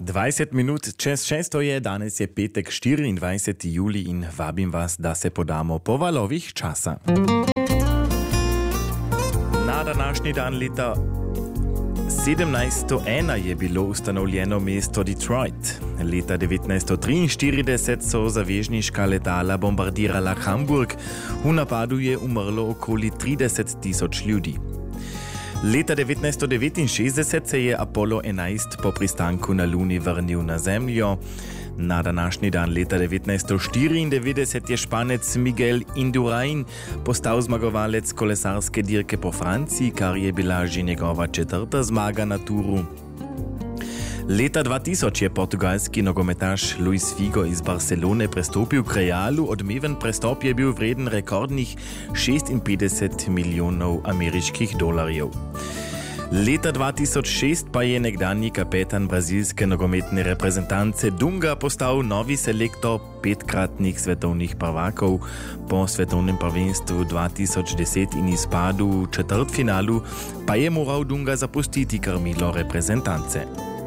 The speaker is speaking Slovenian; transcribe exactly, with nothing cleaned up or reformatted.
dvajset minut čez šesto je, danes je petek štiriindvajseti julij in vabim vas, da se podamo po valovih časa. Na današnji dan leta sedemnajststo ena je bilo ustanovljeno mesto Detroit. Leta devetnajststo triinštirideset so zavezniška letala bombardirala Hamburg. V napadu je umrlo okoli trideset tisoč ljudi. Leta devetnajststo devetinšestdeset se je Apollo enajst po pristanku na Luni vrnil na Zemljo. Na današnji dan leta devetnajststo štiriindevetdeset je Španec Miguel Indurain postal zmagovalec kolesarske dirke po Franciji, kar je bila že njegova četrta zmaga na turu. Leta dva tisoč je portugalski nogometaš Luis Figo iz Barcelone prestopil k Realu. Odmeven prestop je bil vreden rekordnih šestinpetdeset milijonov ameriških dolarjev. Leta dva tisoč šest pa je nekdanji kapetan brazilske nogometne reprezentance Dunga postal novi selektor petkratnih svetovnih prvakov. Po svetovnem prvenstvu dva tisoč deset in izpadu v četrtfinalu pa je moral Dunga zapustiti krmilo reprezentance.